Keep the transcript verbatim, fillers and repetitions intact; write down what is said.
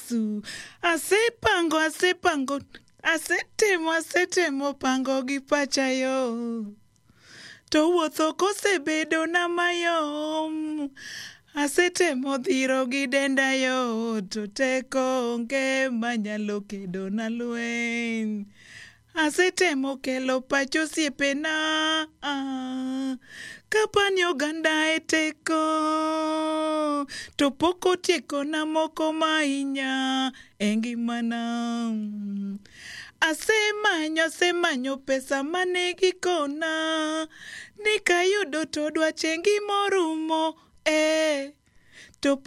Yesu. Asepango, asepango, asetemo, asetemo pango gi pacha yo. To wuotho kosebedo na mayom. Asetemo dhiro gi denda yo. To teko onge manyalo kedo na lweny. Asetemo kelo pacho osiepena, kapani oganda e teko, to pok otieko na moko mahinya e ngimana. Asemanyo, asemanyo pesa mane gikona, ni kayudo to dwache ngima orumo, eh, to